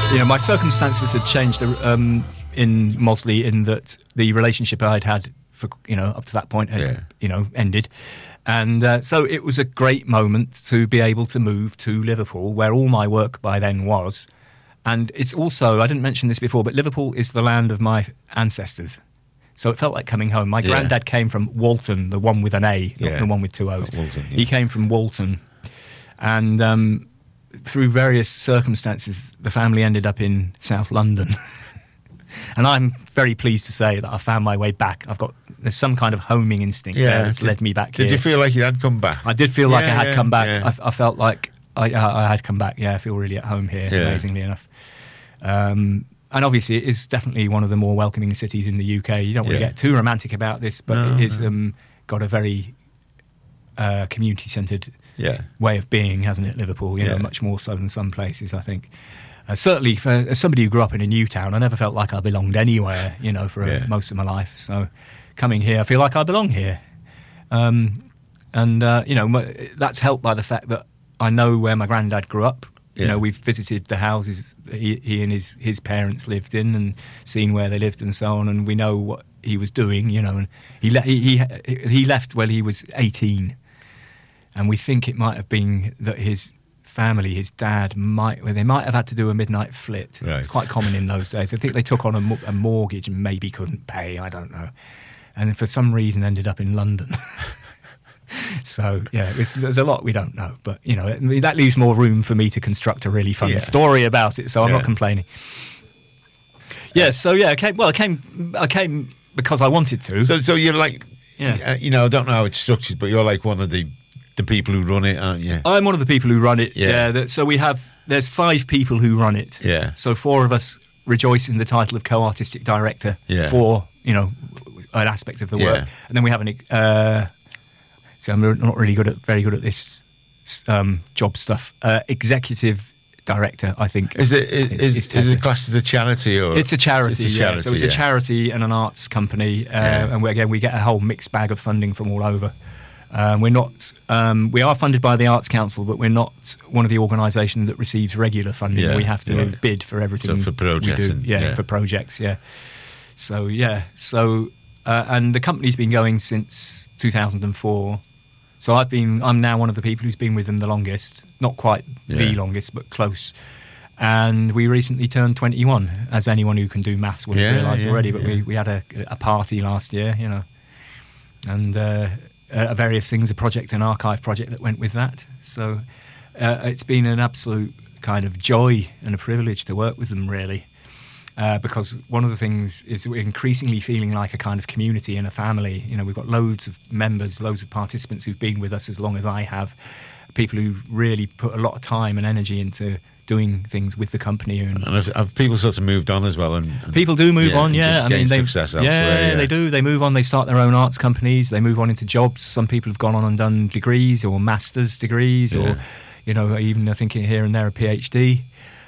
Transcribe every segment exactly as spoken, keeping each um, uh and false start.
You know, my circumstances had changed um, in mostly in that the relationship I'd had for you know up to that point had yeah. you know ended, and uh, so it was a great moment to be able to move to Liverpool, where all my work by then was, and it's also, I didn't mention this before, but Liverpool is the land of my ancestors. So it felt like coming home. My yeah. granddad came from Walton, the one with an A, not yeah. the one with two O's. Walton, yeah. He came from Walton, and um, through various circumstances, the family ended up in South London. And I'm very pleased to say that I found my way back. I've got there's some kind of homing instinct yeah. there that's did, led me back did here. Did you feel like you had come back? I did feel yeah, like I had yeah, come back. Yeah. I, I felt like I, I, I had come back. Yeah, I feel really at home here, yeah. amazingly enough. Um, and obviously, it is definitely one of the more welcoming cities in the U K. You don't really yeah. get too romantic about this, but no, it is no. um, got a very uh, community-centred yeah. way of being, hasn't it, Liverpool? You yeah. know, much more so than some places, I think. Uh, certainly, for as somebody who grew up in a new town, I never felt like I belonged anywhere, you know, for yeah. uh, most of my life. So, coming here, I feel like I belong here. Um, and, uh, you know, m- that's helped by the fact that I know where my granddad grew up. Yeah. You know, we've visited the houses he, he and his, his parents lived in and seen where they lived and so on, and we know what he was doing, you know. And he, le- he, he, he left when he was eighteen, and we think it might have been that his family, his dad, might well, they might have had to do a midnight flit. Right. It's quite common in those days. I think they took on a, mo- a mortgage and maybe couldn't pay, I don't know. And for some reason ended up in London. So, yeah, it's, there's a lot we don't know. But, you know, it, that leaves more room for me to construct a really fun yeah. story about it, so I'm yeah. not complaining. Yeah, so, yeah, I came, well, I came, I came because I wanted to. So, so you're like, yeah. uh, you know, I don't know how it's structured, but you're like one of the the people who run it, aren't you? I'm one of the people who run it, yeah. yeah that, so we have, there's five people who run it. Yeah. So four of us rejoice in the title of co-artistic director yeah. for, you know, an aspect of the work. Yeah. And then we have an, uh, so I'm not really good at, very good at this um, job stuff. Uh, executive director, I think. Is it, is, is, is, is it classed as a charity? Or it's a charity, it's a charity yeah. So it's yeah. a charity and an arts company. Uh, yeah. And we, again, we get a whole mixed bag of funding from all over. Um, we're not. Um, we are funded by the Arts Council, but we're not one of the organisations that receives regular funding. Yeah, we have to yeah. bid for everything so for projects we do. And, yeah, yeah, for projects. Yeah. So yeah. So uh, and the company's been going since two thousand four. So I've been. I'm now one of the people who's been with them the longest. Not quite yeah. the longest, but close. And we recently turned twenty-one, as anyone who can do maths would have yeah, realised yeah, already. But yeah. we we had a a party last year, you know, and. Uh, Uh, various things, a project, an archive project that went with that. So uh, it's been an absolute kind of joy and a privilege to work with them, really, uh, because one of the things is that we're increasingly feeling like a kind of community and a family. You know, we've got loads of members, loads of participants who've been with us as long as I have, people who really put a lot of time and energy into doing things with the company, and, and have, have people sort of moved on as well. And, and people do move yeah, on, yeah. I mean, they success yeah, elsewhere, yeah, they do. They move on. They start their own arts companies. They move on into jobs. Some people have gone on and done degrees or masters degrees, yeah. or you know, even I think here and there a PhD.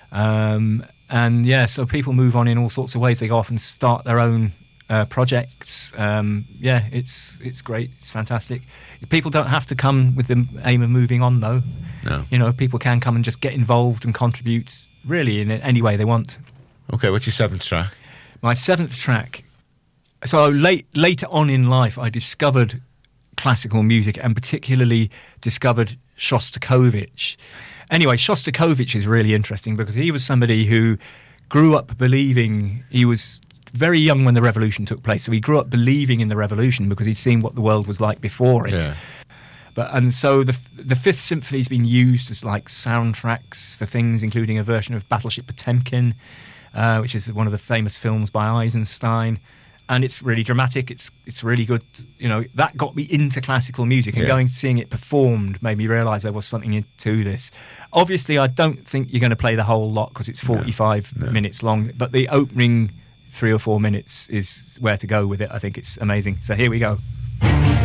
Um, and yeah, so people move on in all sorts of ways. They go off and start their own uh, projects. Um, yeah, it's it's great. It's fantastic. People don't have to come with the aim of moving on, though. No. You know, people can come and just get involved and contribute, really, in any way they want. Okay, what's your seventh track? My seventh track. So late, later on in life, I discovered classical music, and particularly discovered Shostakovich. Anyway, Shostakovich is really interesting because he was somebody who grew up believing he was very young when the revolution took place, so he grew up believing in the revolution because he'd seen what the world was like before it. Yeah. But and so the the Fifth Symphony's been used as like soundtracks for things, including a version of Battleship Potemkin, uh, which is one of the famous films by Eisenstein, and it's really dramatic. It's it's really good. You know, that got me into classical music, and yeah. going seeing it performed made me realise there was something to this. Obviously, I don't think you're going to play the whole lot because it's forty-five no, no. minutes long, but the opening three or four minutes is where to go with it. I think it's amazing. So here we go.